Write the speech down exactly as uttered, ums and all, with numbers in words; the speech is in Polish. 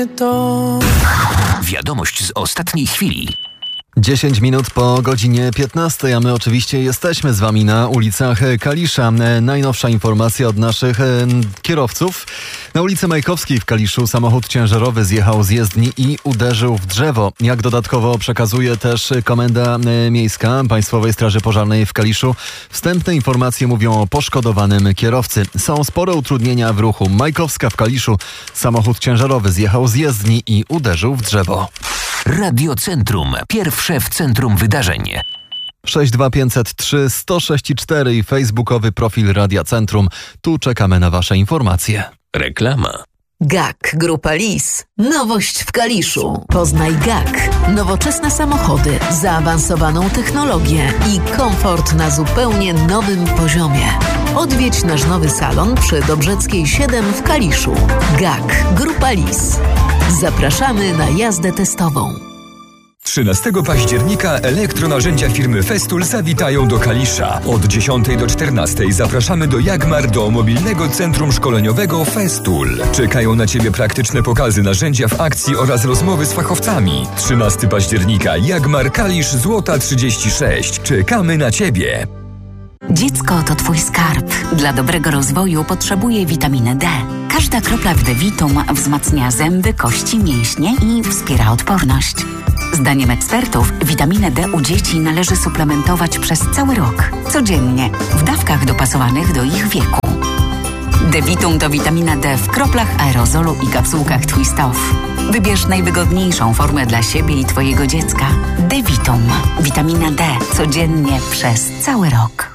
Wiadomość z ostatniej chwili. dziesięć minut po godzinie piętnastej, a my oczywiście jesteśmy z wami na ulicach Kalisza. Najnowsza informacja od naszych kierowców. Na ulicy Majkowskiej w Kaliszu samochód ciężarowy zjechał z jezdni i uderzył w drzewo. Jak dodatkowo przekazuje też Komenda Miejska Państwowej Straży Pożarnej w Kaliszu, wstępne informacje mówią o poszkodowanym kierowcy. Są spore utrudnienia w ruchu. Majkowska w Kaliszu. Samochód ciężarowy zjechał z jezdni i uderzył w drzewo. Radio Centrum. Pierwsze w centrum wydarzeń. sześć dwa pięć zero trzy sto sześć cztery i facebookowy profil Radia Centrum. Tu czekamy na wasze informacje. Reklama. G A K Grupa Lis. Nowość w Kaliszu. Poznaj G A K. Nowoczesne samochody, zaawansowaną technologię i komfort na zupełnie nowym poziomie. Odwiedź nasz nowy salon przy Dobrzeckiej siedem w Kaliszu. G A K Grupa Lis. Zapraszamy na jazdę testową. trzynastego października elektronarzędzia firmy Festool zawitają do Kalisza. Od dziesiątej do czternastej zapraszamy do Jagmar do mobilnego centrum szkoleniowego Festool. Czekają na Ciebie praktyczne pokazy narzędzia w akcji oraz rozmowy z fachowcami. trzynastego października Jagmar Kalisz Złota trzydzieści sześć. Czekamy na Ciebie. Dziecko to Twój skarb. Dla dobrego rozwoju potrzebuje witaminy D. Każda kropla w D-Vitum wzmacnia zęby, kości, mięśnie i wspiera odporność. Zdaniem ekspertów witaminę D u dzieci należy suplementować przez cały rok, codziennie, w dawkach dopasowanych do ich wieku. D-Vitum to witamina D w kroplach, aerozolu i kapsułkach Twist Off. Wybierz najwygodniejszą formę dla siebie i Twojego dziecka. D-Vitum. Witamina D codziennie przez cały rok.